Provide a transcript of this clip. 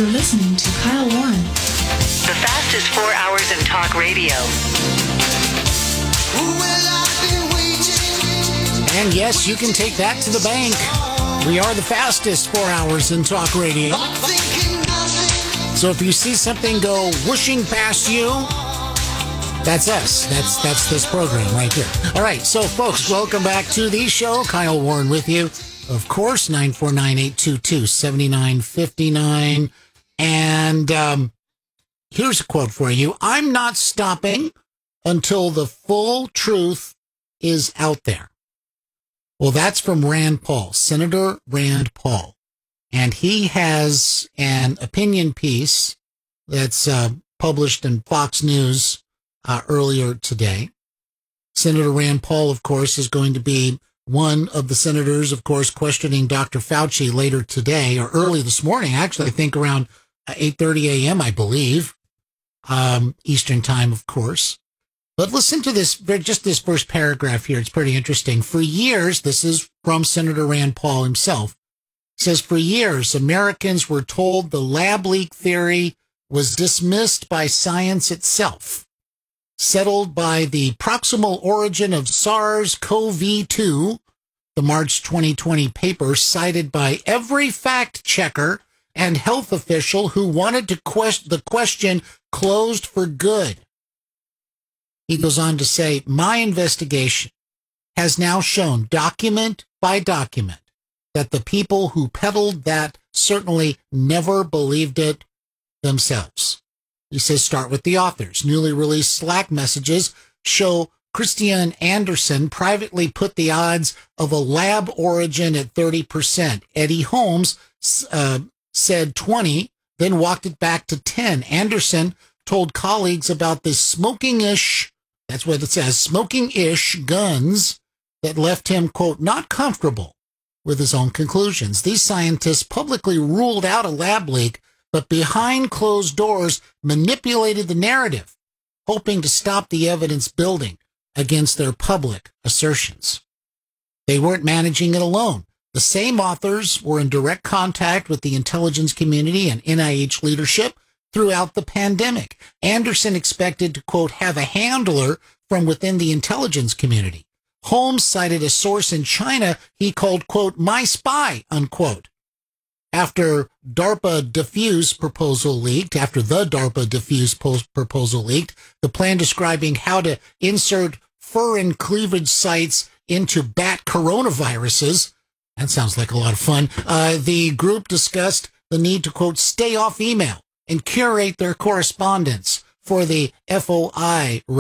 You're listening to Kyle Warren. The fastest 4 hours in talk radio. And yes, you can take that to the bank. We are the fastest 4 hours in talk radio. So if you see something go whooshing past you, that's us. That's this program right here. All right, so folks, welcome back to the show. Kyle Warren with you. Of course, 949-822-7959. And here's a quote for you. I'm not stopping until the full truth is out there. Well, that's from Rand Paul, Senator Rand Paul. And he has an opinion piece that's published in Fox News earlier today. Senator Rand Paul, of course, is going to be one of the senators, of course, questioning Dr. Fauci later today, or early this morning, actually, I think around 8:30 a.m., I believe, Eastern time, of course. But listen to this, just this first paragraph here. It's pretty interesting. For years, this is from Senator Rand Paul himself. It says, for years, Americans were told the lab leak theory was dismissed by science itself, settled by the proximal origin of SARS-CoV-2, the March 2020 paper cited by every fact checker and health official who wanted to the question closed for good. He goes on to say, my investigation has now shown, document by document, that the people who peddled that certainly never believed it themselves. He says, start with the authors. Newly released Slack messages show Christian Anderson privately put the odds of a lab origin at 30%. Eddie Holmes said 20, then walked it back to 10. Anderson told colleagues about the smoking-ish, that's what it says, smoking-ish guns that left him, quote, not comfortable with his own conclusions. These scientists publicly ruled out a lab leak, but behind closed doors manipulated the narrative, hoping to stop the evidence building against their public assertions. They weren't managing it alone. The same authors were in direct contact with the intelligence community and NIH leadership throughout the pandemic. Anderson expected to, quote, have a handler from within the intelligence community. Holmes cited a source in China he called, quote, my spy, unquote. After the DARPA Diffuse proposal leaked, the plan describing how to insert furin cleavage sites into bat coronaviruses, that sounds like a lot of fun, the group discussed the need to, quote, stay off email and curate their correspondence for the FOI